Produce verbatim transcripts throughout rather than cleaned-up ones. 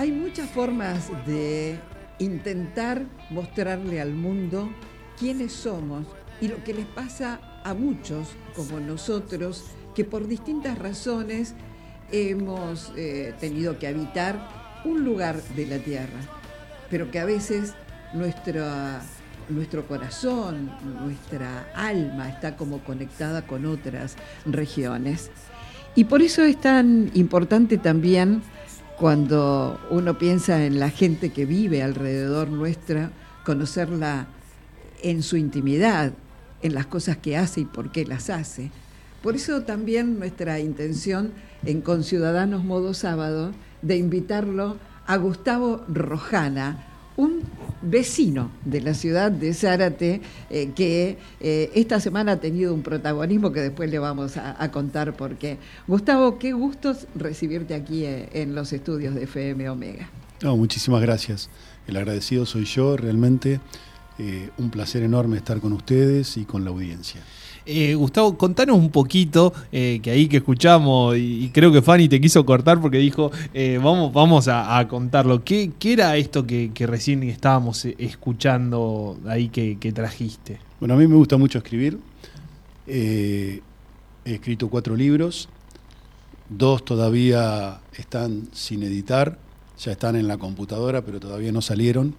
Hay muchas formas de intentar mostrarle al mundo quiénes somos y lo que les pasa a muchos, como nosotros, que por distintas razones hemos eh, tenido que habitar un lugar de la tierra, pero que a veces nuestra, nuestro corazón, nuestra alma está como conectada con otras regiones. Y por eso es tan importante también, cuando uno piensa en la gente que vive alrededor nuestra, conocerla en su intimidad, en las cosas que hace y por qué las hace. Por eso también nuestra intención en Conciudadanos Modo Sábado de invitarlo a Gustavo Rojana, un vecino de la ciudad de Zárate, eh, que eh, esta semana ha tenido un protagonismo que después le vamos a, a contar por qué. Gustavo, qué gusto recibirte aquí eh, en los estudios de F M Omega. No, muchísimas gracias. El agradecido soy yo, realmente. Eh, un placer enorme estar con ustedes y con la audiencia. Eh, Gustavo, contanos un poquito, eh, que ahí que escuchamos, y, y creo que Fanny te quiso cortar porque dijo, eh, vamos, vamos a, a contarlo. ¿Qué, ¿Qué era esto que, que recién estábamos escuchando ahí que, que trajiste? Bueno, a mí me gusta mucho escribir. Eh, he escrito cuatro libros, dos todavía están sin editar, ya están en la computadora, pero todavía no salieron.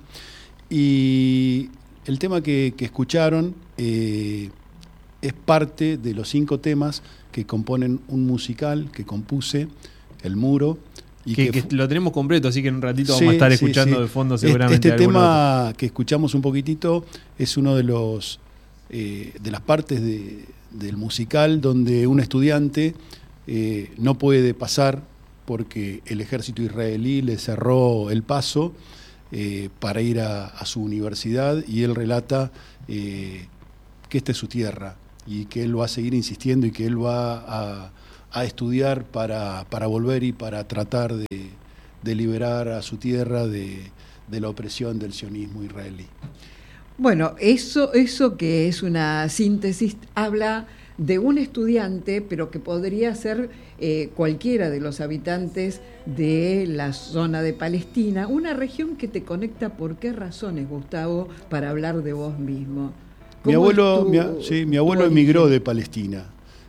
Y el tema que, que escucharon eh, es parte de los cinco temas que componen un musical que compuse, El Muro. Y que, que, que lo tenemos completo, así que en un ratito sí, vamos a estar sí, escuchando sí. de fondo seguramente. Este tema otro. que escuchamos un poquitito es uno de los eh, de las partes de, del musical donde un estudiante eh, no puede pasar porque el ejército israelí le cerró el paso eh, para ir a, a su universidad, y él relata eh, que esta es su tierra y que él va a seguir insistiendo y que él va a, a estudiar para, para volver y para tratar de, de liberar a su tierra de, de la opresión del sionismo israelí. Bueno, eso, eso que es una síntesis, habla de un estudiante, pero que podría ser eh, cualquiera de los habitantes de la zona de Palestina, una región que te conecta. ¿Por qué razones, Gustavo, para hablar de vos mismo? Mi abuelo, tu, mi, sí, mi abuelo emigró de Palestina,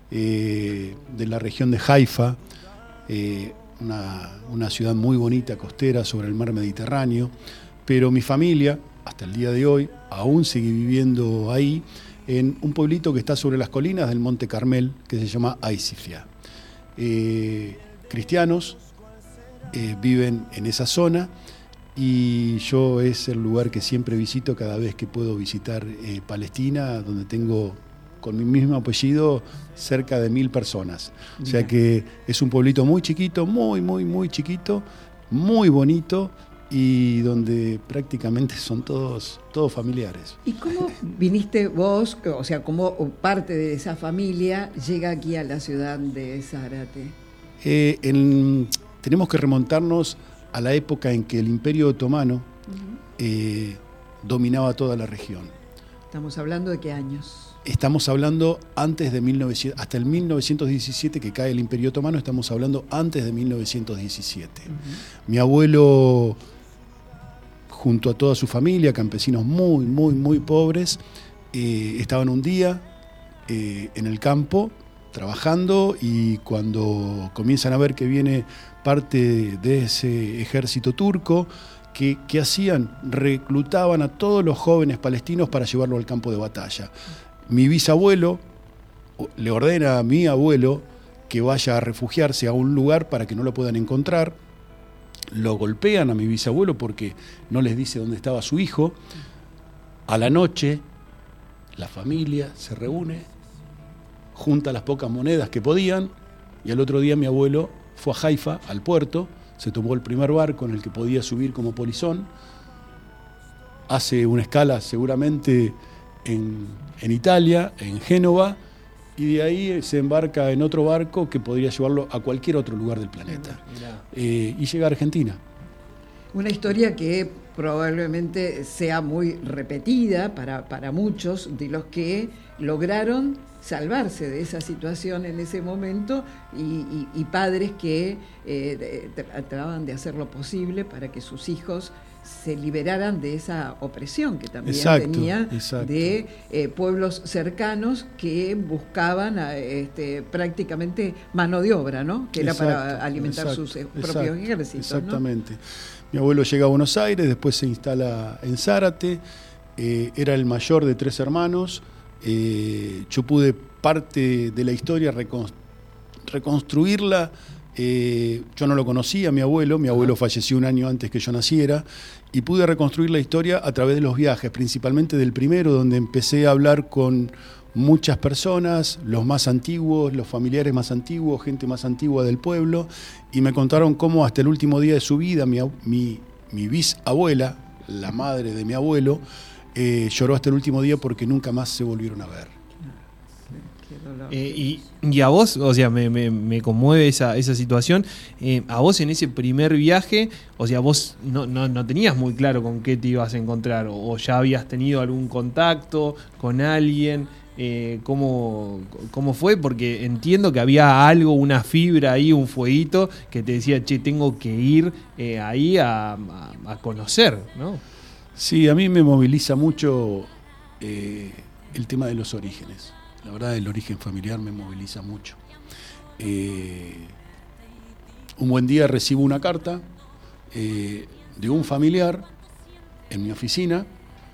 eh, de la región de Haifa, eh, una, una ciudad muy bonita, costera, sobre el mar Mediterráneo, pero mi familia, hasta el día de hoy, aún sigue viviendo ahí, en un pueblito que está sobre las colinas del Monte Carmel, que se llama Aisifia. Eh, cristianos eh, viven en esa zona, y yo es el lugar que siempre visito cada vez que puedo visitar eh, Palestina, donde tengo con mi mismo apellido cerca de mil personas. O sea que es un pueblito muy chiquito, muy, muy, muy chiquito, muy bonito, y donde prácticamente son todos, todos familiares. ¿Y cómo viniste vos, o sea, cómo parte de esa familia llega aquí a la ciudad de Zárate? Eh, en, tenemos que remontarnos a la época en que el Imperio Otomano uh-huh. eh, dominaba toda la región. ¿Estamos hablando de qué años? Estamos hablando antes de mil novecientos, hasta el mil novecientos diecisiete, que cae el Imperio Otomano, estamos hablando antes de mil novecientos diecisiete. Uh-huh. Mi abuelo, junto a toda su familia, campesinos muy, muy, muy pobres, eh, estaban un día eh, en el campo trabajando, y cuando comienzan a ver que viene parte de ese ejército turco, ¿qué, qué hacían? Reclutaban a todos los jóvenes palestinos para llevarlo al campo de batalla. Mi bisabuelo le ordena a mi abuelo que vaya a refugiarse a un lugar para que no lo puedan encontrar. Lo golpean a mi bisabuelo porque no les dice dónde estaba su hijo. A la noche, la familia se reúne, junta las pocas monedas que podían, y al otro día mi abuelo fue a Haifa, al puerto, se tomó el primer barco en el que podía subir como polizón, hace una escala seguramente en, en Italia, en Génova, y de ahí se embarca en otro barco que podría llevarlo a cualquier otro lugar del planeta. Eh, y llega a Argentina. Una historia que probablemente sea muy repetida para, para muchos de los que lograron salvarse de esa situación en ese momento y, y, y padres que eh, trataban de hacer lo posible para que sus hijos se liberaran de esa opresión que también exacto, tenía exacto. de eh, pueblos cercanos que buscaban este, prácticamente mano de obra, ¿no? Que exacto, era para alimentar exacto, sus eh, propios exacto, ejércitos. Exactamente. ¿no? Mi abuelo llega a Buenos Aires, después se instala en Zárate, eh, era el mayor de tres hermanos. Eh, yo pude parte de la historia reconst- reconstruirla. Eh, yo no lo conocía, mi abuelo, mi abuelo falleció un año antes que yo naciera, y pude reconstruir la historia a través de los viajes, principalmente del primero, donde empecé a hablar con muchas personas, los más antiguos, los familiares más antiguos, gente más antigua del pueblo, y me contaron cómo hasta el último día de su vida mi, mi, mi bisabuela, la madre de mi abuelo, eh, lloró hasta el último día porque nunca más se volvieron a ver. Eh, y, y a vos, o sea, me, me, me conmueve esa, esa situación. Eh, a vos en ese primer viaje, o sea, vos no, no, no tenías muy claro con qué te ibas a encontrar, o, o ya habías tenido algún contacto con alguien. Eh, ¿cómo, ¿Cómo fue? Porque entiendo que había algo, una fibra ahí, un fueguito que te decía, che, tengo que ir eh, ahí a, a, a conocer, ¿no? Sí, a mí me moviliza mucho eh, el tema de los orígenes. La verdad, el origen familiar me moviliza mucho. Eh, un buen día recibo una carta eh, de un familiar en mi oficina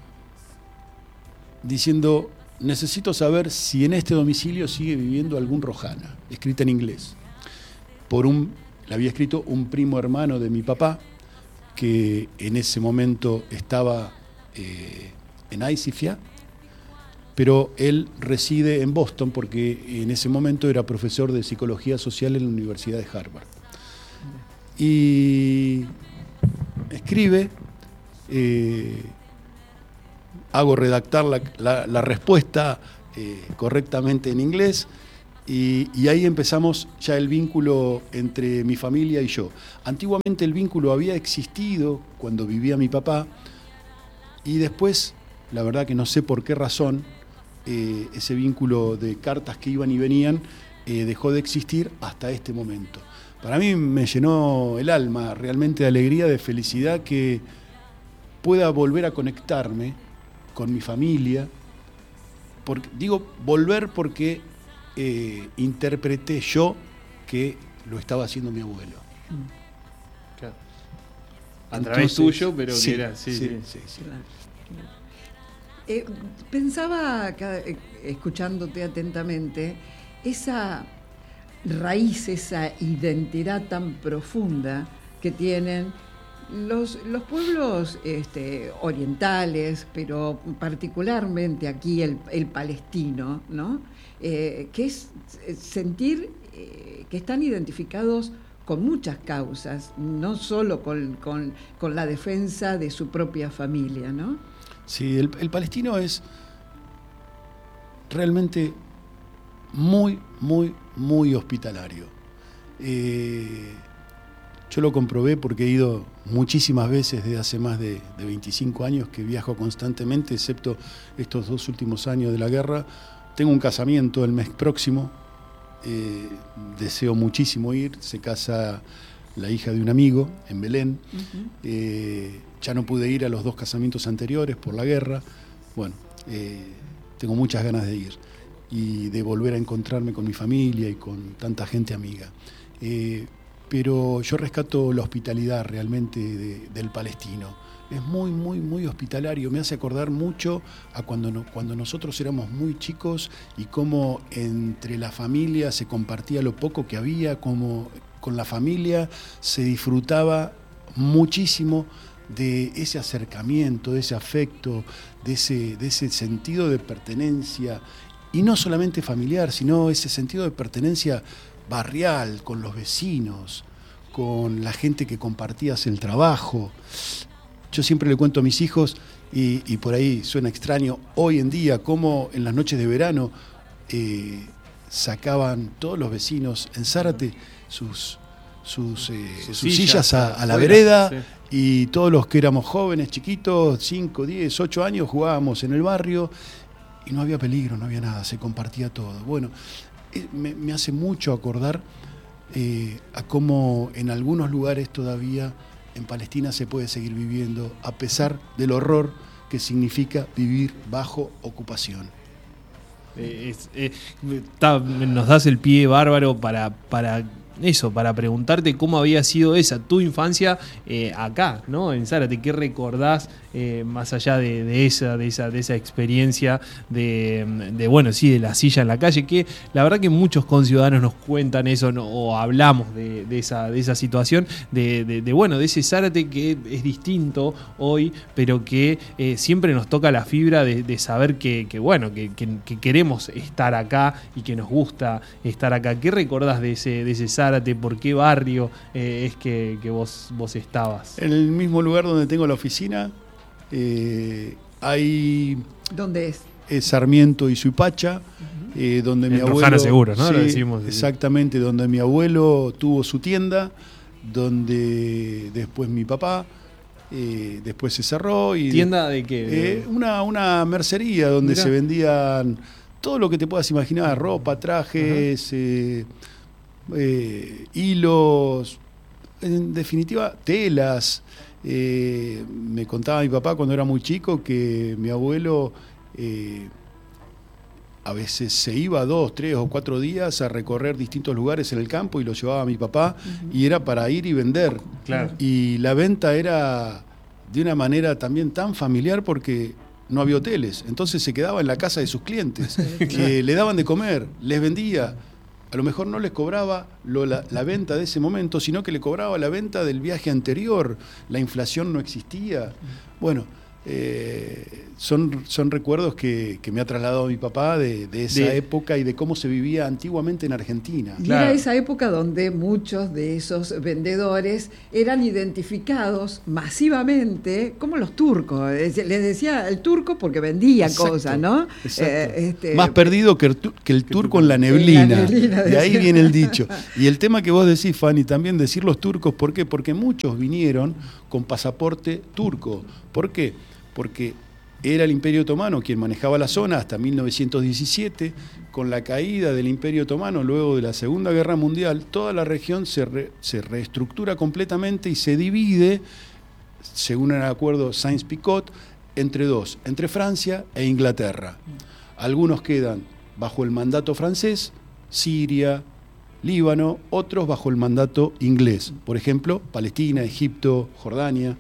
diciendo: necesito saber si en este domicilio sigue viviendo algún Rojana, escrita en inglés. Por un, la había escrito un primo hermano de mi papá, que en ese momento estaba eh, en Aisifia, pero él reside en Boston porque en ese momento era profesor de psicología social en la Universidad de Harvard. Y escribe, eh, hago redactar la, la, la respuesta eh, correctamente en inglés, y, y ahí empezamos ya el vínculo entre mi familia y yo. Antiguamente el vínculo había existido cuando vivía mi papá, y después, la verdad que no sé por qué razón, eh, ese vínculo de cartas que iban y venían eh, dejó de existir hasta este momento. Para mí me llenó el alma realmente de alegría, de felicidad, que pueda volver a conectarme con mi familia. Porque, digo volver porque eh, interpreté yo que lo estaba haciendo mi abuelo. Claro. A través tuyo, pero sí, que era... Sí, sí, sí. sí, sí. Claro, claro. Eh, pensaba, acá, eh, escuchándote atentamente, esa raíz, esa identidad tan profunda que tienen Los, los pueblos este, orientales, pero particularmente aquí el, el palestino, ¿no? Eh, que es sentir eh, que están identificados con muchas causas, no solo con, con, con la defensa de su propia familia, ¿no? Sí, el, el palestino es realmente muy, muy, muy hospitalario. Eh, Yo lo comprobé porque he ido muchísimas veces desde hace más de, de veinticinco años que viajo constantemente, excepto estos dos últimos años de la guerra. Tengo un casamiento el mes próximo, eh, deseo muchísimo ir, se casa la hija de un amigo en Belén. Uh-huh. eh, ya no pude ir a los dos casamientos anteriores por la guerra. Bueno, eh, tengo muchas ganas de ir y de volver a encontrarme con mi familia y con tanta gente amiga. Eh, pero yo rescato la hospitalidad realmente de, del palestino. Es muy, muy, muy hospitalario. Me hace acordar mucho a cuando, no, cuando nosotros éramos muy chicos y cómo entre la familia se compartía lo poco que había, cómo con la familia se disfrutaba muchísimo de ese acercamiento, de ese afecto, de ese, de ese sentido de pertenencia, y no solamente familiar, sino ese sentido de pertenencia barrial, con los vecinos, con la gente que compartías el trabajo. Yo siempre le cuento a mis hijos, y, y por ahí suena extraño, hoy en día, cómo en las noches de verano eh, sacaban todos los vecinos en Zárate sus, sus, eh, sus, sus sillas, sillas a, a la vereda, sí. Y todos los que éramos jóvenes, chiquitos, cinco, diez, ocho años, jugábamos en el barrio y no había peligro, no había nada, se compartía todo. Bueno, eh, me, me hace mucho acordar eh, a cómo en algunos lugares todavía en Palestina se puede seguir viviendo, a pesar del horror que significa vivir bajo ocupación. Eh, es, eh, ta, nos das el pie bárbaro para, para eso, para preguntarte cómo había sido esa tu infancia eh, acá, ¿no? En Zárate. ¿Qué recordás eh, más allá de, de esa, de esa, de esa experiencia de, de, bueno, sí, de la silla en la calle? Que la verdad que muchos conciudadanos nos cuentan eso, ¿no? O hablamos de, de esa, de esa situación, de, de, de bueno, de ese Zárate que es distinto hoy, pero que eh, siempre nos toca la fibra de, de saber que, que bueno, que, que, que queremos estar acá y que nos gusta estar acá. ¿Qué recordás de ese, de ese Zárate? ¿Por qué barrio eh, es que, que vos, vos estabas? En el mismo lugar donde tengo la oficina, eh, hay... ¿Dónde es? Es Sarmiento y Suipacha, uh-huh. eh, donde en mi abuelo... Rojana Seguros, ¿no? Sí, Lo decimos. Exactamente, sí. Donde mi abuelo tuvo su tienda, donde después mi papá, eh, después se cerró. Y ¿Tienda de qué? Eh, una, una mercería donde Mirá. se vendían todo lo que te puedas imaginar, ropa, trajes... Uh-huh. eh, Eh, hilos, en definitiva telas. Eh, me contaba mi papá cuando era muy chico que mi abuelo eh, a veces se iba dos, tres o cuatro días a recorrer distintos lugares en el campo y lo llevaba a mi papá, uh-huh. y era para ir y vender. Claro. Y la venta era de una manera también tan familiar porque no había hoteles, entonces se quedaba en la casa de sus clientes, que le daban de comer, les vendía. A lo mejor no les cobraba lo, la, la venta de ese momento, sino que le cobraba la venta del viaje anterior. La inflación no existía. Bueno, eh, son, son recuerdos que, que me ha trasladado mi papá de, de esa de... época y de cómo se vivía antiguamente en Argentina. Y claro. Era esa época donde muchos de esos vendedores eran identificados masivamente como los turcos. Les decía el turco porque vendía exacto, cosas, ¿no? Eh, este, Más perdido que el, que el turco en la neblina. En la neblina de ahí viene el dicho. Y el tema que vos decís, Fanny, también decir los turcos, ¿por qué? Porque muchos vinieron con pasaporte turco. ¿Por qué? Porque era el Imperio Otomano quien manejaba la zona hasta mil novecientos diecisiete. Con la caída del Imperio Otomano luego de la Segunda Guerra Mundial, toda la región se, re, se reestructura completamente y se divide, según el acuerdo Sykes-Picot, entre dos, entre Francia e Inglaterra. Algunos quedan bajo el mandato francés, Siria, Líbano, otros bajo el mandato inglés, por ejemplo, Palestina, Egipto, Jordania.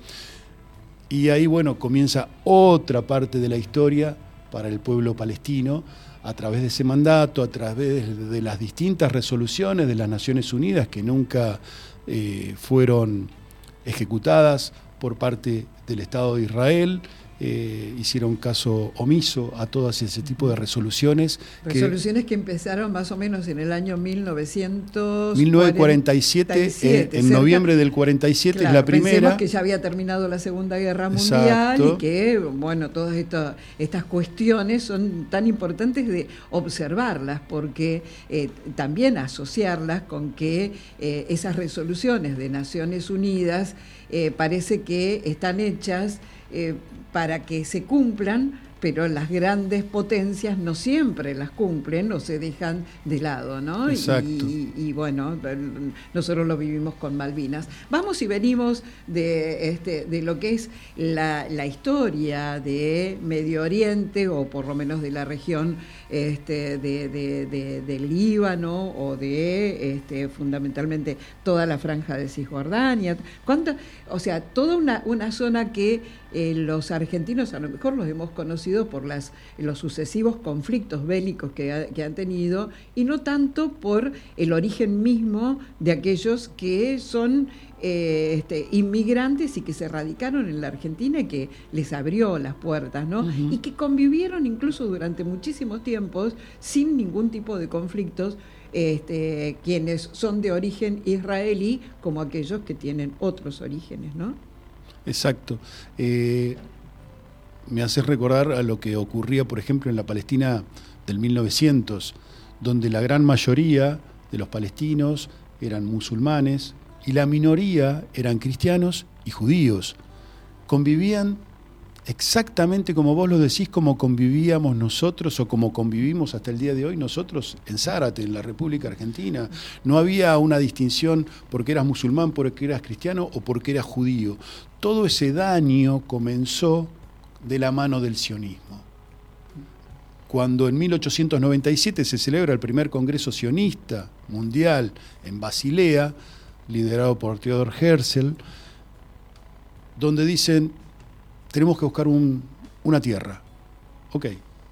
Y ahí, bueno, comienza otra parte de la historia para el pueblo palestino, a través de ese mandato, a través de las distintas resoluciones de las Naciones Unidas que nunca eh, fueron ejecutadas por parte del Estado de Israel. Eh, hicieron caso omiso a todas ese tipo de resoluciones. Resoluciones que, que empezaron más o menos en el año mil novecientos cuarenta y siete, eh, en cerca, noviembre del cuarenta y siete, claro, es la primera. Pensemos que ya había terminado la Segunda Guerra Mundial. Exacto. Y que, bueno, todas estas, estas cuestiones son tan importantes de observarlas, porque eh, también asociarlas con que eh, esas resoluciones de Naciones Unidas eh, parece que están hechas Eh, para que se cumplan, pero las grandes potencias no siempre las cumplen o se dejan de lado, ¿no? Exacto. Y, y, y bueno, nosotros lo vivimos con Malvinas. Vamos y venimos de, este, de lo que es la, la historia de Medio Oriente, o por lo menos de la región este, de, de, de, de Líbano, o de este, fundamentalmente toda la franja de Cisjordania. ¿Cuánto? O sea, toda una, una zona que eh, los argentinos a lo mejor los hemos conocido por las, los sucesivos conflictos bélicos que, ha, que han tenido, y no tanto por el origen mismo de aquellos que son eh, este, inmigrantes y que se radicaron en la Argentina y que les abrió las puertas, ¿no? Uh-huh. Y que convivieron incluso durante muchísimos tiempos sin ningún tipo de conflictos, este, quienes son de origen israelí como aquellos que tienen otros orígenes, ¿no? Exacto. Eh, me haces recordar a lo que ocurría, por ejemplo, en la Palestina del mil novecientos, donde la gran mayoría de los palestinos eran musulmanes, y la minoría eran cristianos y judíos. Convivían exactamente como vos lo decís, como convivíamos nosotros o como convivimos hasta el día de hoy nosotros en Zárate, en la República Argentina. No había una distinción porque eras musulmán, porque eras cristiano o porque eras judío. Todo ese daño comenzó de la mano del sionismo. Cuando en mil ochocientos noventa y siete se celebra el primer Congreso Sionista Mundial en Basilea, liderado por Theodor Herzl, donde dicen: tenemos que buscar un, una tierra. Ok.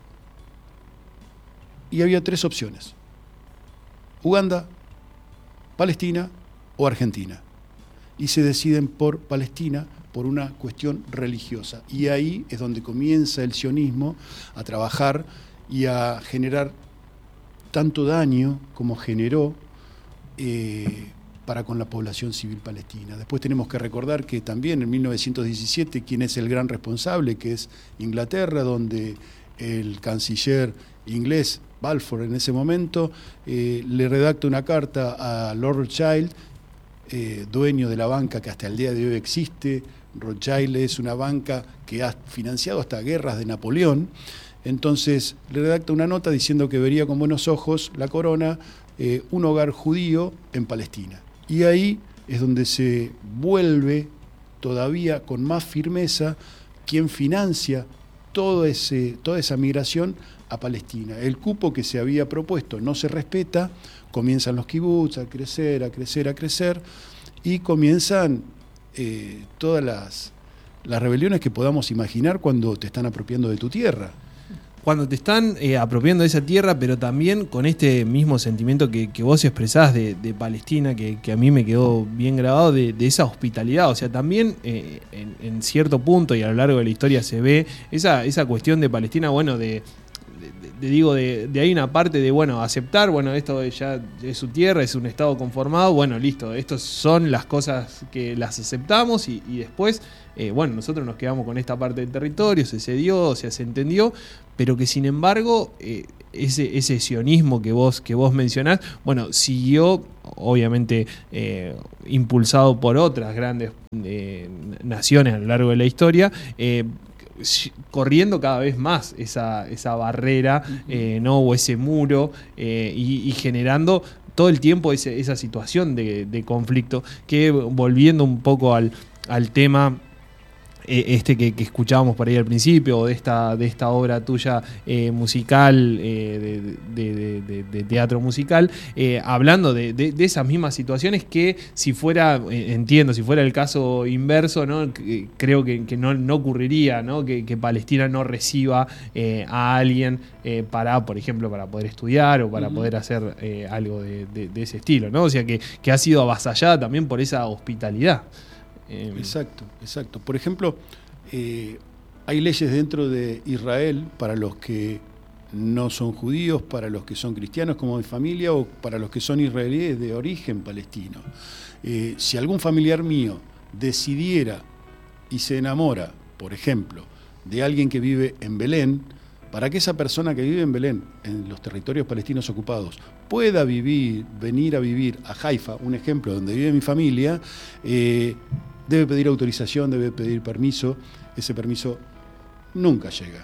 Y había tres opciones: Uganda, Palestina o Argentina. Y se deciden por Palestina por una cuestión religiosa. Y ahí es donde comienza el sionismo a trabajar y a generar tanto daño como generó eh, para con la población civil palestina. Después tenemos que recordar que también en mil novecientos diecisiete, ¿quién es el gran responsable? Que es Inglaterra, donde el canciller inglés, Balfour, en ese momento, eh, le redacta una carta a Lord Rothschild, eh, dueño de la banca que hasta el día de hoy existe. Rothschild es una banca que ha financiado hasta guerras de Napoleón. Entonces le redacta una nota diciendo que vería con buenos ojos la corona eh, un hogar judío en Palestina. Y ahí es donde se vuelve todavía con más firmeza quien financia todo ese, toda esa migración a Palestina. El cupo que se había propuesto no se respeta, comienzan los kibbutz a crecer, a crecer, a crecer, y comienzan eh, todas las, las rebeliones que podamos imaginar cuando te están apropiando de tu tierra. Cuando te están eh, apropiando de esa tierra, pero también con este mismo sentimiento que, que vos expresás de, de Palestina, que, que a mí me quedó bien grabado, de, de esa hospitalidad. O sea, también eh, en, en cierto punto y a lo largo de la historia se ve esa, esa cuestión de Palestina, bueno, de... De, de, digo, de, de ahí una parte de, bueno, aceptar, bueno, esto ya es su tierra, es un estado conformado, bueno, listo, estas son las cosas que las aceptamos y, y después, eh, bueno, nosotros nos quedamos con esta parte del territorio, se cedió, o sea, se entendió, pero que sin embargo, eh, ese, ese sionismo que vos, que vos mencionás, bueno, siguió, obviamente, eh, impulsado por otras grandes eh, naciones a lo largo de la historia, eh, corriendo cada vez más esa, esa barrera, eh, ¿no? O ese muro, eh, y, y generando todo el tiempo ese, esa situación de, de conflicto, que volviendo un poco al, al tema este que, que escuchábamos por ahí al principio, de esta, de esta obra tuya eh, musical, eh, de, de, de, de teatro musical, eh, hablando de, de, de esas mismas situaciones que si fuera, eh, entiendo, si fuera el caso inverso, ¿no? Creo que, que no, no ocurriría, ¿no? Que, que Palestina no reciba eh, a alguien eh, para, por ejemplo, para poder estudiar o para uh-huh. poder hacer eh, algo de, de, de ese estilo, ¿no? O sea, que, que ha sido avasallada también por esa hospitalidad. Exacto, exacto. Por ejemplo, eh, hay leyes dentro de Israel para los que no son judíos, para los que son cristianos como mi familia o para los que son israelíes de origen palestino. Eh, si algún familiar mío decidiera y se enamora, por ejemplo, de alguien que vive en Belén, para que esa persona que vive en Belén, en los territorios palestinos ocupados, pueda vivir, venir a vivir a Haifa, un ejemplo donde vive mi familia, eh, debe pedir autorización, debe pedir permiso. Ese permiso nunca llega.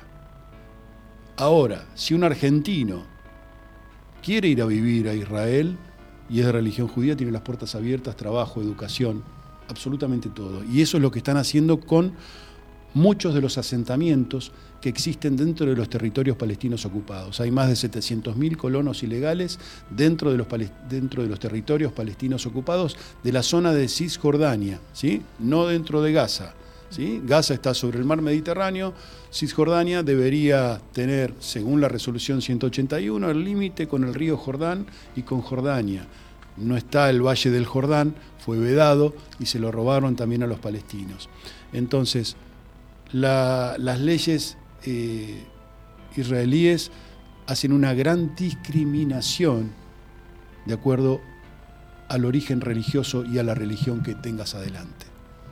Ahora, si un argentino quiere ir a vivir a Israel y es de religión judía, tiene las puertas abiertas, trabajo, educación, absolutamente todo. Y eso es lo que están haciendo con muchos de los asentamientos que existen dentro de los territorios palestinos ocupados. Hay más de setecientos mil colonos ilegales dentro de los, dentro de los territorios palestinos ocupados de la zona de Cisjordania, ¿sí? No dentro de Gaza, ¿sí? Gaza está sobre el mar Mediterráneo. Cisjordania debería tener, según la resolución ciento ochenta y uno, el límite con el río Jordán y con Jordania. No está el Valle del Jordán, fue vedado y se lo robaron también a los palestinos. Entonces, La, las leyes eh, israelíes hacen una gran discriminación de acuerdo al origen religioso y a la religión que tengas adelante.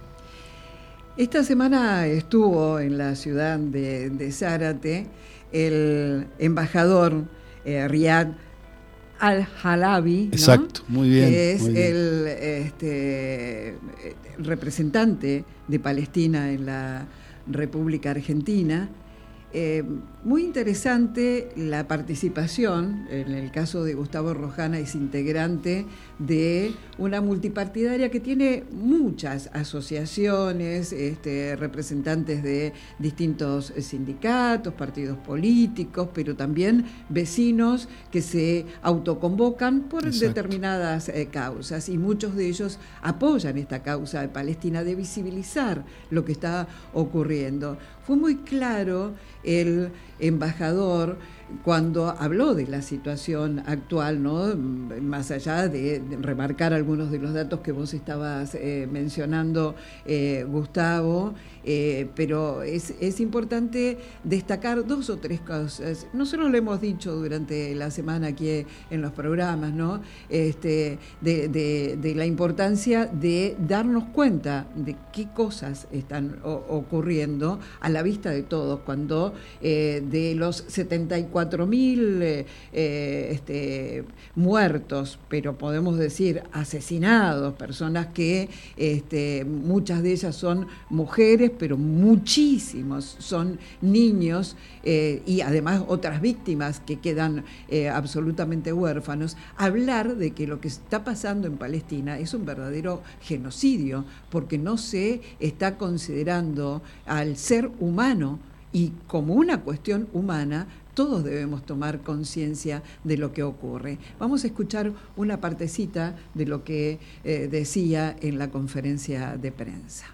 Esta semana estuvo en la ciudad de, de Zárate el embajador eh, Riyad al-Halabi, ¿no? Exacto, muy bien. Que es muy bien. el este, representante de Palestina en la República Argentina. Eh, muy interesante la participación, en el caso de Gustavo Rojana es integrante de una multipartidaria que tiene muchas asociaciones, este, representantes de distintos sindicatos, partidos políticos, pero también vecinos que se autoconvocan por Exacto. determinadas eh, causas, y muchos de ellos apoyan esta causa de Palestina, de visibilizar lo que está ocurriendo. Fue muy claro el embajador cuando habló de la situación actual, ¿no? Más allá de, de remarcar algunos de los datos que vos estabas eh, mencionando, eh, Gustavo, eh, pero es, es importante destacar dos o tres cosas. Nosotros lo hemos dicho durante la semana aquí en los programas, ¿no? Este, de, de, de la importancia de darnos cuenta de qué cosas están o, ocurriendo a la vista de todos, cuando eh, de los setenta y cuatro mil eh, eh, este, muertos, pero podemos decir asesinados, personas que este, muchas de ellas son mujeres, pero muchísimos son niños, eh, y además otras víctimas que quedan eh, absolutamente huérfanos. Hablar de que lo que está pasando en Palestina es un verdadero genocidio, porque no se está considerando al ser humano, y como una cuestión humana todos debemos tomar conciencia de lo que ocurre. Vamos a escuchar una partecita de lo que eh, decía en la conferencia de prensa.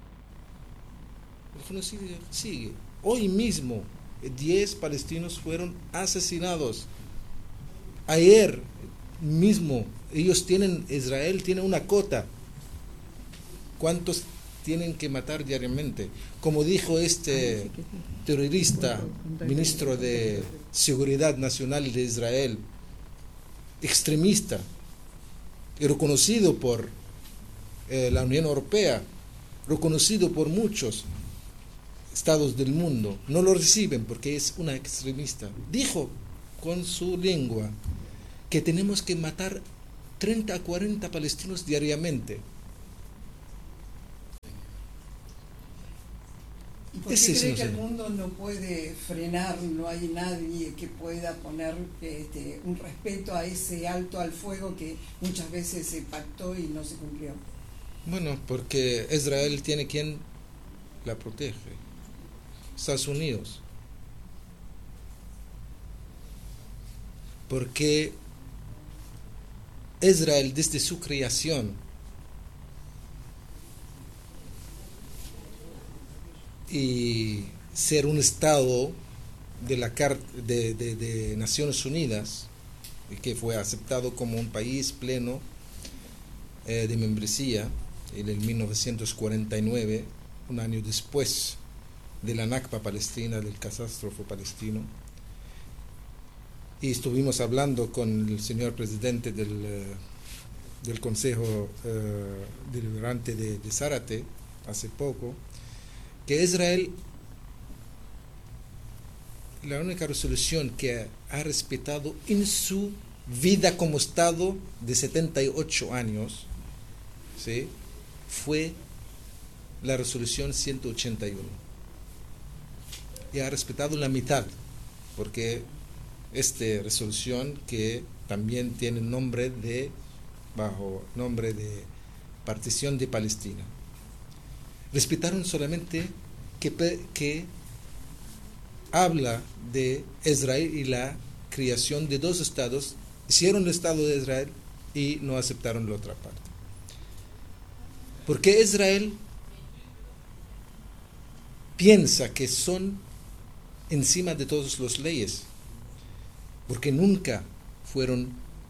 El genocidio sigue. Hoy mismo diez palestinos fueron asesinados. Ayer mismo ellos tienen, Israel tiene una cota. ¿Cuántos tienen que matar diariamente? Como dijo este terrorista, ministro de Seguridad Nacional de Israel, extremista y reconocido por eh, la Unión Europea, reconocido por muchos estados del mundo, no lo reciben porque es una extremista. Dijo con su lengua que tenemos que matar treinta a cuarenta palestinos diariamente. ¿Y por qué Ese cree es que el el mundo no puede frenar, no hay nadie que pueda poner este, un respeto a ese alto al fuego que muchas veces se pactó y no se cumplió? Bueno, porque Israel tiene quien la protege, Estados Unidos. Porque Israel desde su creación y ser un estado de la Carta de, de, de Naciones Unidas, y que fue aceptado como un país pleno eh, de membresía en el mil novecientos cuarenta y nueve, un año después de la Nakba palestina, del catástrofe palestino. Y estuvimos hablando con el señor presidente del, uh, del Consejo uh, Deliberante de, de Zárate hace poco, que Israel, la única resolución que ha respetado en su vida como Estado de setenta y ocho años, ¿sí?, fue la resolución ciento ochenta y uno. Y ha respetado la mitad, porque esta resolución, que también tiene nombre de, bajo nombre de partición de Palestina, respetaron solamente que, que habla de Israel y la creación de dos estados. Hicieron el Estado de Israel y no aceptaron la otra parte. Porque Israel piensa que son encima de todas las leyes, porque nunca fueron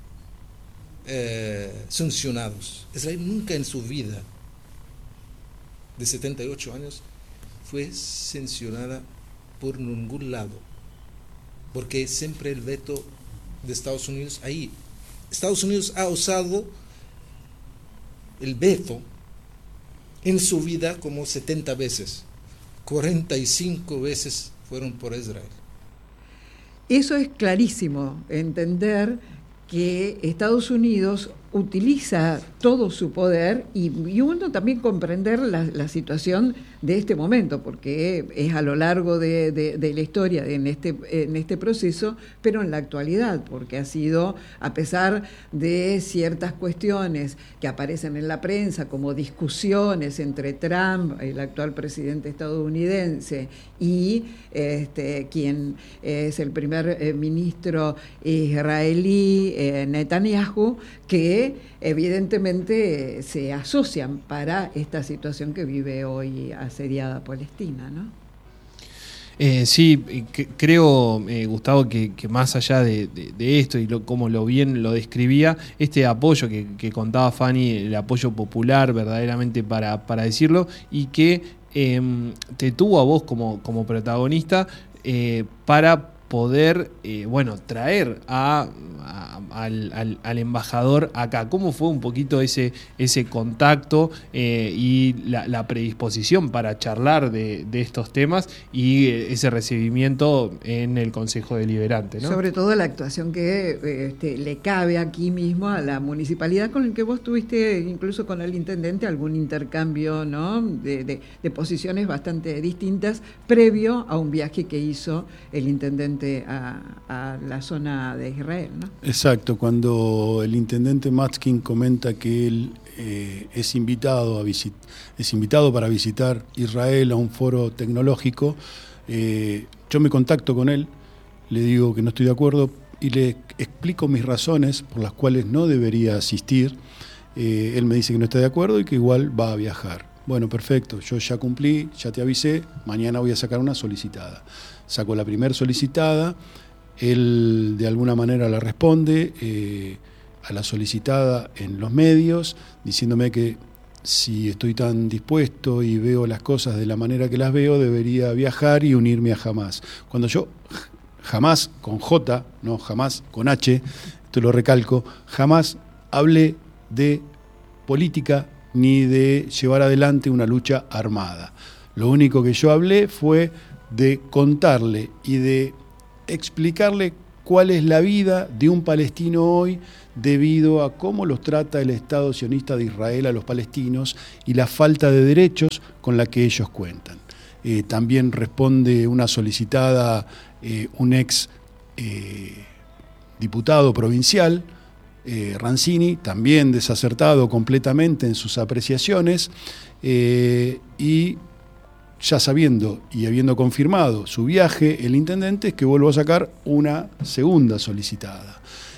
eh, sancionados. Israel nunca en su vida de setenta y ocho años fue sancionada por ningún lado, porque siempre el veto de Estados Unidos ahí. Estados Unidos ha usado el veto en su vida como setenta veces, cuarenta y cinco veces fueron por Israel. Eso es clarísimo, entender que Estados Unidos utiliza todo su poder y, y uno también comprender la, la situación de este momento, porque es a lo largo de, de, de la historia en este, en este proceso, pero en la actualidad, porque ha sido, a pesar de ciertas cuestiones que aparecen en la prensa, como discusiones entre Trump, el actual presidente estadounidense, y este, quien es el primer eh, ministro israelí, eh, Netanyahu, que evidentemente se asocian para esta situación que vive hoy asediada Palestina, ¿no? Eh, sí, que, creo, eh, Gustavo, que, que más allá de, de, de esto y lo, como lo bien lo describía, este apoyo que, que contaba Fanny, el apoyo popular verdaderamente para, para decirlo, y que eh, te tuvo a vos como, como protagonista eh, para poder, eh, bueno, traer a, a, al, al, al embajador acá. ¿Cómo fue un poquito ese, ese contacto eh, y la, la predisposición para charlar de, de estos temas y ese recibimiento en el Consejo Deliberante, ¿no? Sobre todo la actuación que este, le cabe aquí mismo a la municipalidad, con el que vos tuviste, incluso con el intendente, algún intercambio, ¿no?, de, de, de posiciones bastante distintas previo a un viaje que hizo el intendente A, a la zona de Israel, ¿no? Exacto, cuando el intendente Matzkin comenta que él eh, es invitado a visit, es invitado para visitar Israel a un foro tecnológico, eh, yo me contacto con él, le digo que no estoy de acuerdo y le explico mis razones por las cuales no debería asistir. Eh, él me dice que no está de acuerdo y que igual va a viajar. Bueno, perfecto, yo ya cumplí, ya te avisé, mañana voy a sacar una solicitada. Saco la primera solicitada, él de alguna manera la responde eh, a la solicitada en los medios, diciéndome que si estoy tan dispuesto y veo las cosas de la manera que las veo, debería viajar y unirme a Hamás. Cuando yo, Hamás con J, no Hamás con H, esto lo recalco, jamás hablé de política ni de llevar adelante una lucha armada. Lo único que yo hablé fue de contarle y de explicarle cuál es la vida de un palestino hoy debido a cómo los trata el Estado sionista de Israel a los palestinos y la falta de derechos con la que ellos cuentan. Eh, también responde una solicitada, eh, un ex eh, diputado provincial, eh, Rancini, también desacertado completamente en sus apreciaciones, eh, y ya sabiendo y habiendo confirmado su viaje, el intendente, es que vuelvo a sacar una segunda solicitada.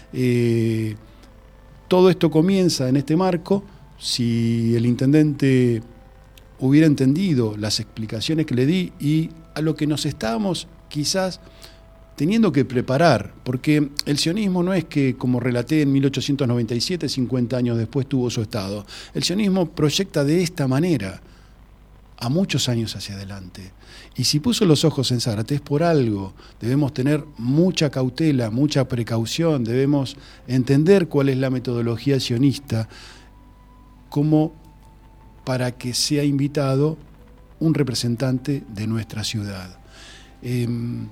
Eh, todo esto comienza en este marco. Si el intendente hubiera entendido las explicaciones que le di y a lo que nos estábamos quizás teniendo que preparar, porque el sionismo no es que, como relaté en mil ochocientos noventa y siete, cincuenta años después tuvo su estado. El sionismo proyecta de esta manera a muchos años hacia adelante. Y si puso los ojos en Zárate es por algo. Debemos tener mucha cautela, mucha precaución, debemos entender cuál es la metodología sionista, como para que sea invitado un representante de nuestra ciudad. Eh,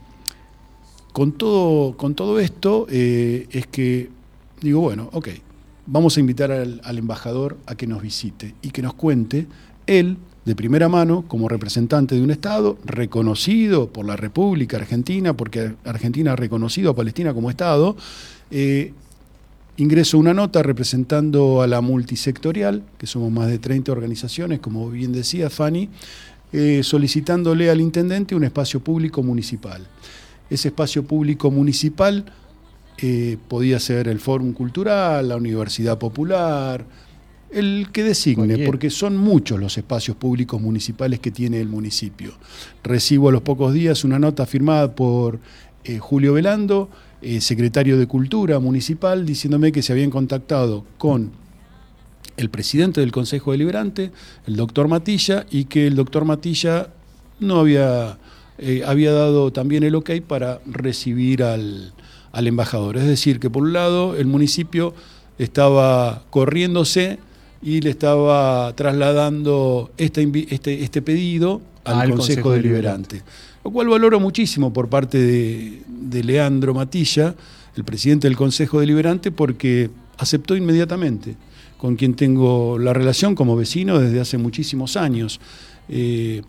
con, todo, con todo esto eh, es que digo, bueno, ok, vamos a invitar al, al embajador a que nos visite y que nos cuente él, de primera mano, como representante de un Estado reconocido por la República Argentina, porque Argentina ha reconocido a Palestina como Estado, eh, ingreso una nota representando a la multisectorial, que somos más de treinta organizaciones, como bien decía Fanny, eh, solicitándole al intendente un espacio público municipal. Ese espacio público municipal eh, podía ser el Fórum Cultural, la Universidad Popular, el que designe, Cualquier. porque son muchos los espacios públicos municipales que tiene el municipio. Recibo a los pocos días una nota firmada por eh, Julio Velando, eh, secretario de Cultura Municipal, diciéndome que se habían contactado con el presidente del Consejo Deliberante, el doctor Matilla, y que el doctor Matilla no había, eh, había dado también el ok para recibir al, al embajador. Es decir, que por un lado el municipio estaba corriéndose y le estaba trasladando este, este, este pedido al, al Consejo, Consejo Deliberante. Deliberante. Lo cual valoro muchísimo por parte de, de Leandro Matilla, el presidente del Consejo Deliberante, porque aceptó inmediatamente, con quien tengo la relación como vecino desde hace muchísimos años. Eh,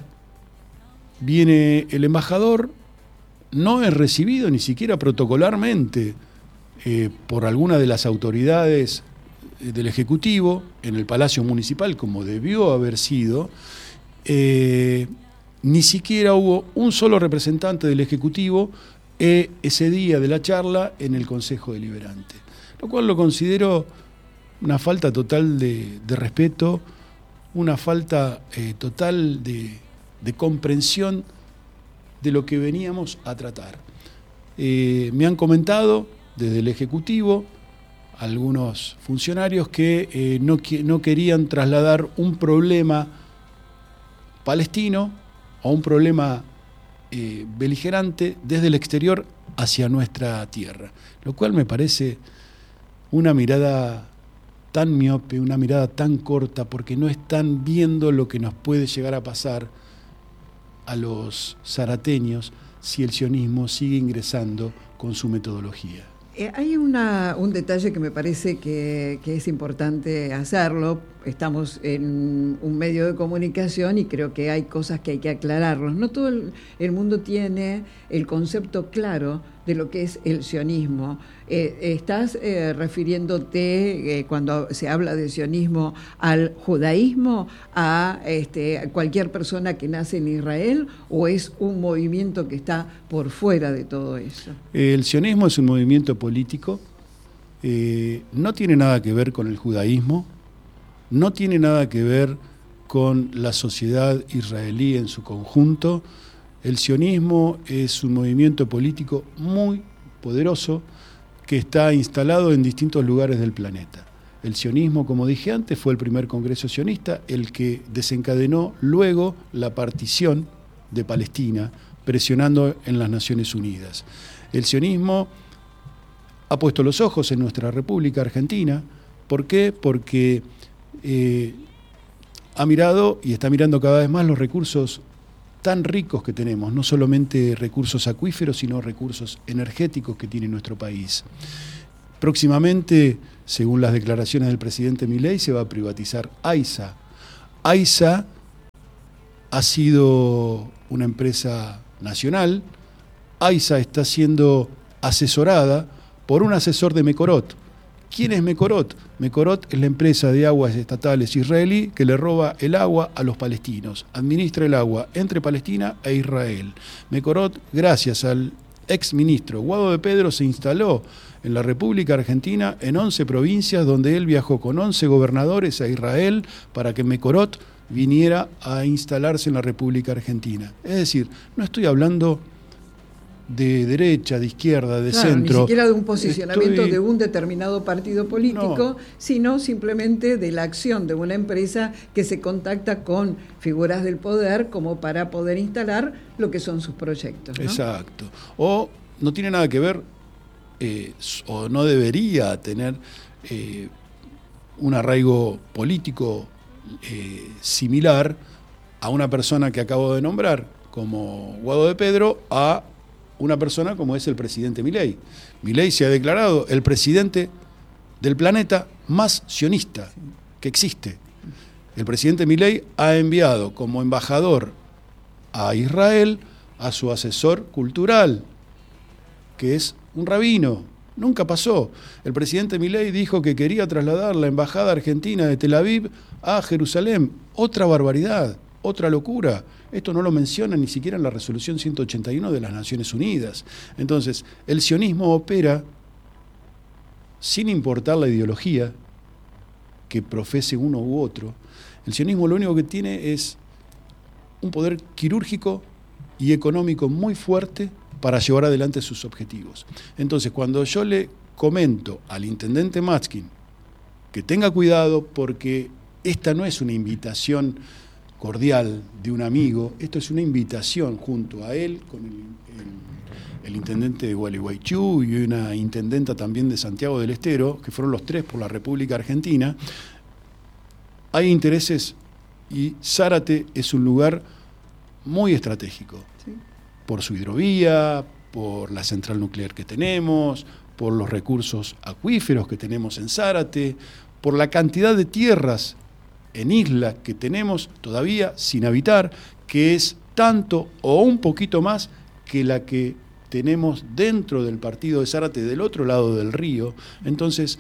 viene el embajador, no es recibido ni siquiera protocolarmente eh, por alguna de las autoridades del Ejecutivo en el Palacio Municipal, como debió haber sido. Eh, ni siquiera hubo un solo representante del Ejecutivo eh, ese día de la charla en el Consejo Deliberante, lo cual lo considero una falta total de, de respeto, una falta eh, total de, de comprensión de lo que veníamos a tratar. Eh, me han comentado desde el Ejecutivo algunos funcionarios que eh, no, no querían trasladar un problema palestino o un problema eh, beligerante desde el exterior hacia nuestra tierra, lo cual me parece una mirada tan miope, una mirada tan corta, porque no están viendo lo que nos puede llegar a pasar a los zarateños si el sionismo sigue ingresando con su metodología. Eh, hay una, un detalle que me parece que, que es importante hacerlo. Estamos en un medio de comunicación y creo que hay cosas que hay que aclararlos. No todo el, el mundo tiene el concepto claro de lo que es el sionismo. Eh, ¿Estás eh, refiriéndote, eh, cuando se habla de sionismo, al judaísmo, a, este, a cualquier persona que nace en Israel, o es un movimiento que está por fuera de todo eso? El sionismo es un movimiento político, eh, no tiene nada que ver con el judaísmo, no tiene nada que ver con la sociedad israelí en su conjunto. El sionismo es un movimiento político muy poderoso que está instalado en distintos lugares del planeta. El sionismo, como dije antes, fue el primer congreso sionista, el que desencadenó luego la partición de Palestina, presionando en las Naciones Unidas. El sionismo ha puesto los ojos en nuestra República Argentina. ¿Por qué? Porque eh, ha mirado y está mirando cada vez más los recursos tan ricos que tenemos, no solamente recursos acuíferos, sino recursos energéticos que tiene nuestro país. Próximamente, según las declaraciones del presidente Milei, se va a privatizar AISA. AISA ha sido una empresa nacional. AISA está siendo asesorada por un asesor de Mekorot. ¿Quién es Mekorot? Mekorot es la empresa de aguas estatales israelí que le roba el agua a los palestinos, administra el agua entre Palestina e Israel. Mekorot, gracias al ex ministro Guado de Pedro, se instaló en la República Argentina en once provincias, donde él viajó con once gobernadores a Israel para que Mekorot viniera a instalarse en la República Argentina. Es decir, no estoy hablando de derecha, de izquierda, de claro, centro. Ni siquiera de un posicionamiento Estoy... de un determinado partido político, no. Sino simplemente de la acción de una empresa que se contacta con figuras del poder como para poder instalar lo que son sus proyectos, ¿no? Exacto. O no tiene nada que ver, eh, o no debería tener eh, un arraigo político eh, similar a una persona que acabo de nombrar, como Guado de Pedro, a una persona como es el presidente Milei. Milei se ha declarado el presidente del planeta más sionista que existe. El presidente Milei ha enviado como embajador a Israel a su asesor cultural, que es un rabino. Nunca pasó. El presidente Milei dijo que quería trasladar la embajada argentina de Tel Aviv a Jerusalén. Otra barbaridad, otra locura. Esto no lo menciona ni siquiera en la resolución ciento ochenta y uno de las Naciones Unidas. Entonces, el sionismo opera sin importar la ideología que profese uno u otro. El sionismo lo único que tiene es un poder quirúrgico y económico muy fuerte para llevar adelante sus objetivos. Entonces, cuando yo le comento al intendente Matzkin que tenga cuidado porque esta no es una invitación cordial de un amigo, esto es una invitación junto a él, con el, el, el intendente de Gualeguaychú y una intendenta también de Santiago del Estero, que fueron los tres por la República Argentina. Hay intereses y Zárate es un lugar muy estratégico, sí, por su hidrovía, por la central nuclear que tenemos, por los recursos acuíferos que tenemos en Zárate, por la cantidad de tierras en islas que tenemos todavía sin habitar, que es tanto o un poquito más que la que tenemos dentro del partido de Zárate, del otro lado del río. Entonces,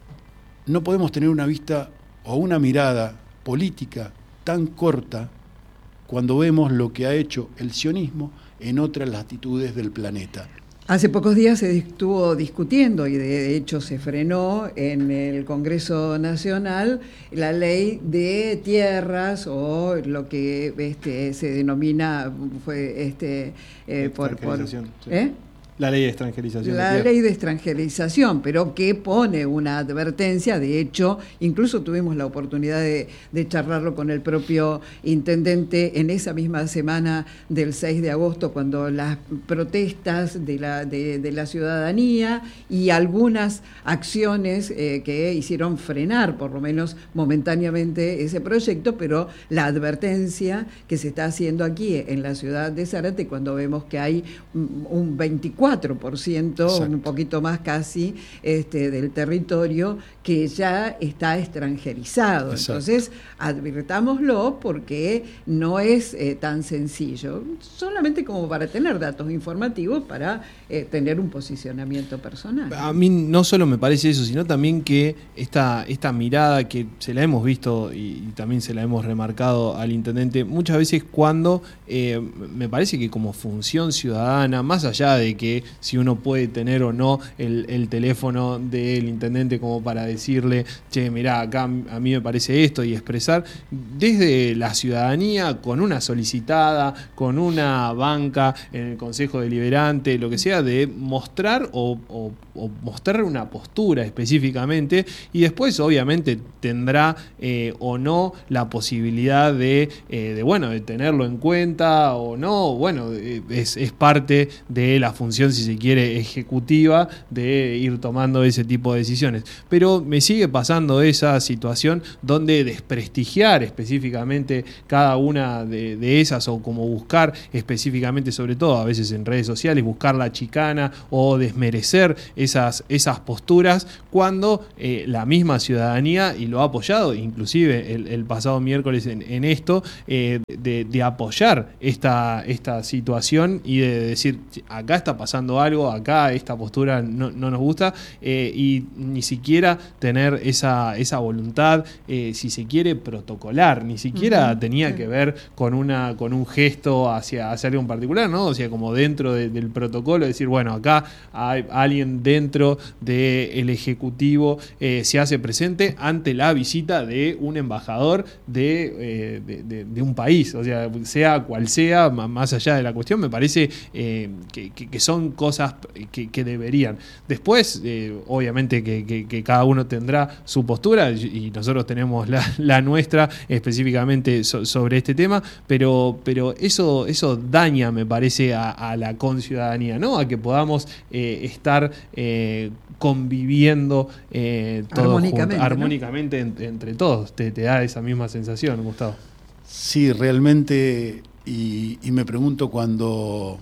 no podemos tener una vista o una mirada política tan corta cuando vemos lo que ha hecho el sionismo en otras latitudes del planeta. Hace pocos días se estuvo discutiendo y de hecho se frenó en el Congreso Nacional la ley de tierras o lo que este, se denomina fue este eh, por, por sí. ¿eh? La ley de extranjerización. La de ley de extranjerización, pero que pone una advertencia. De hecho, incluso tuvimos la oportunidad de, de charlarlo con el propio intendente en esa misma semana del seis de agosto, cuando las protestas de la, de, de la ciudadanía y algunas acciones eh, que hicieron frenar, por lo menos momentáneamente, ese proyecto, pero la advertencia que se está haciendo aquí en la ciudad de Zárate, cuando vemos que hay un veinticuatro por ciento, Exacto. un poquito más casi, este, del territorio que ya está extranjerizado. Exacto. Entonces, advirtámoslo porque no es eh, tan sencillo, solamente como para tener datos informativos, para eh, tener un posicionamiento personal. A mí no solo me parece eso, sino también que esta, esta mirada que se la hemos visto y, y también se la hemos remarcado al intendente muchas veces cuando eh, me parece que como función ciudadana, más allá de que si uno puede tener o no el, el teléfono del intendente como para decirle, che, mirá, acá a mí me parece esto, y expresar desde la ciudadanía con una solicitada, con una banca en el Consejo Deliberante, lo que sea, de mostrar o, o, o mostrar una postura específicamente, y después obviamente tendrá eh, o no la posibilidad de, eh, de, bueno, de tenerlo en cuenta o no, bueno, es, es parte de la función, si se quiere, ejecutiva de ir tomando ese tipo de decisiones. Pero me sigue pasando esa situación donde desprestigiar específicamente cada una de, de esas, o como buscar específicamente, sobre todo a veces en redes sociales, buscar la chicana o desmerecer esas, esas posturas, cuando eh, la misma ciudadanía, y lo ha apoyado inclusive el, el pasado miércoles en, en esto, eh, de, de apoyar esta, esta situación y de decir, acá está pasando algo, acá esta postura no, no nos gusta, eh, y ni siquiera tener esa, esa voluntad, eh, si se quiere, protocolar, ni siquiera uh-huh. tenía que ver con una con un gesto hacia, hacia algo en particular, ¿no? O sea, como dentro de, del protocolo, decir, bueno, acá hay alguien dentro del Ejecutivo, eh, se hace presente ante la visita de un embajador de, eh, de, de, de un país, o sea, sea cual sea, más allá de la cuestión, me parece eh, que, que, que son cosas que, que deberían. Después, eh, obviamente que, que, que cada uno tendrá su postura y nosotros tenemos la, la nuestra específicamente so, sobre este tema, pero, pero eso, eso daña, me parece, a, a la conciudadanía, ¿no? A que podamos eh, estar eh, conviviendo eh, todos armónicamente, juntos, ¿no? armónicamente en, entre todos. Te, te da esa misma sensación, Gustavo. Sí, realmente, y, y me pregunto cuando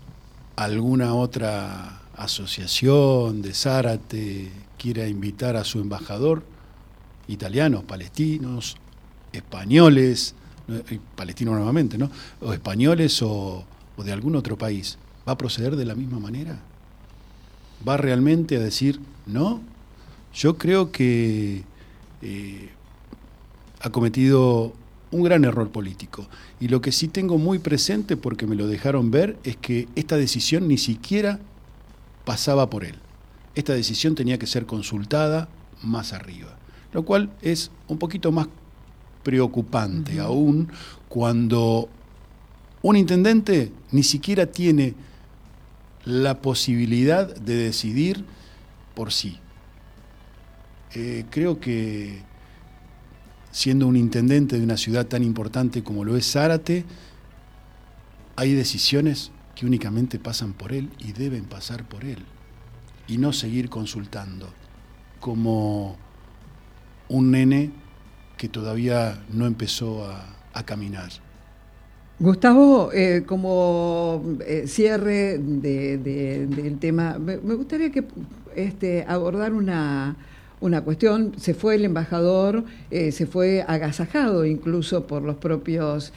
alguna otra asociación de Zárate quiera invitar a su embajador, italianos, palestinos, españoles, palestinos nuevamente, ¿no? O españoles o, o de algún otro país, ¿va a proceder de la misma manera? ¿Va realmente a decir no? Yo creo que eh, ha cometido un gran error político. Y lo que sí tengo muy presente, porque me lo dejaron ver, es que esta decisión ni siquiera pasaba por él. Esta decisión tenía que ser consultada más arriba, lo cual es un poquito más preocupante uh-huh. aún cuando un intendente ni siquiera tiene la posibilidad de decidir por sí. Eh, creo que siendo un intendente de una ciudad tan importante como lo es Zárate, hay decisiones que únicamente pasan por él y deben pasar por él, y no seguir consultando como un nene que todavía no empezó a, a caminar. Gustavo, eh, como eh, cierre de, de, del tema, me, me gustaría que este, abordar una, una cuestión. Se fue el embajador, eh, se fue agasajado incluso por los propios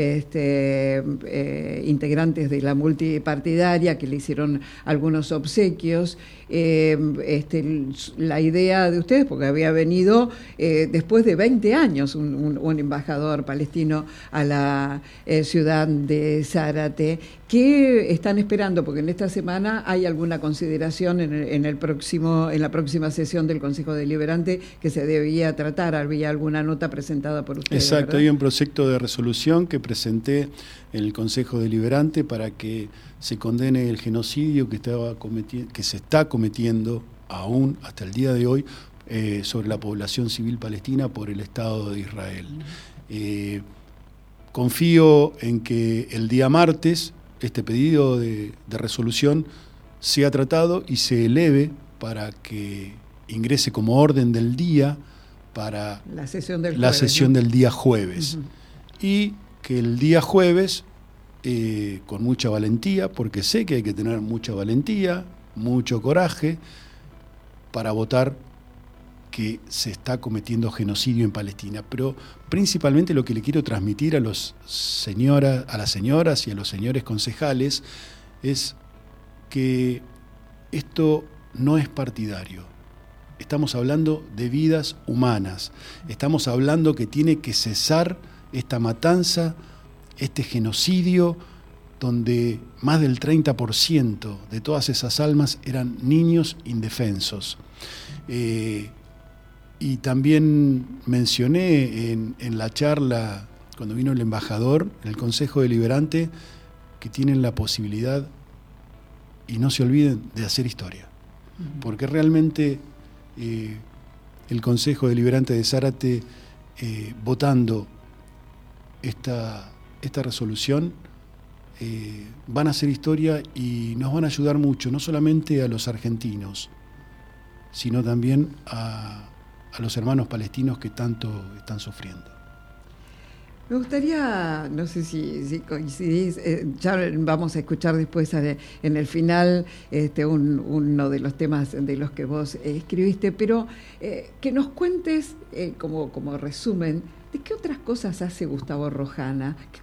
este, eh, integrantes de la multipartidaria que le hicieron algunos obsequios. Eh, este, la idea de ustedes, porque había venido eh, después de veinte años un, un, un embajador palestino a la eh, ciudad de Zárate. ¿Qué están esperando? Porque en esta semana hay alguna consideración en el, en el próximo, en la próxima sesión del Consejo Deliberante que se debía tratar. Había alguna nota presentada por ustedes. Exacto, ¿verdad? hay un proyecto de resolución que presenté en el Consejo Deliberante para que se condene el genocidio que, estaba cometi- que se está cometiendo aún hasta el día de hoy eh, sobre la población civil palestina por el Estado de Israel. Eh, confío en que el día martes este pedido de, de resolución sea tratado y se eleve para que ingrese como orden del día para la sesión del la jueves, sesión ¿no? del día jueves. Uh-huh. Y que el día jueves, eh, con mucha valentía, porque sé que hay que tener mucha valentía, mucho coraje, para votar que se está cometiendo genocidio en Palestina. Pero principalmente lo que le quiero transmitir a, los señora, a las señoras y a los señores concejales es que esto no es partidario. Estamos hablando de vidas humanas. Estamos hablando que tiene que cesar esta matanza, este genocidio, donde más del treinta por ciento de todas esas almas eran niños indefensos. Eh, y también mencioné en, en la charla, cuando vino el embajador, en el Consejo Deliberante, que tienen la posibilidad, y no se olviden, de hacer historia. Uh-huh. Porque realmente eh, el Consejo Deliberante de Zárate, eh, votando esta, esta resolución, eh, van a hacer historia y nos van a ayudar mucho, no solamente a los argentinos, sino también a, a los hermanos palestinos que tanto están sufriendo. Me gustaría, no sé si, si coincidís, eh, ya vamos a escuchar después a, en el final este, un, uno de los temas de los que vos eh, escribiste, pero eh, que nos cuentes, eh, como, como resumen, ¿de qué otras cosas hace Gustavo Rojana? ¿Qué